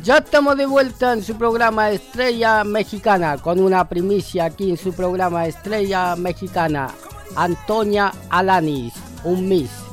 Ya estamos de vuelta en su programa Estrella Mexicana con una primicia aquí en su programa Estrella Mexicana. Antonia Alanis, un Miss.